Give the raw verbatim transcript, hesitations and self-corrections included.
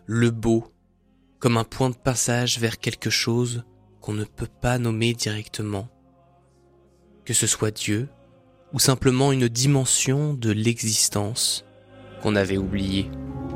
le beau, comme un point de passage vers quelque chose qu'on ne peut pas nommer directement, que ce soit Dieu ou simplement une dimension de l'existence qu'on avait oubliée.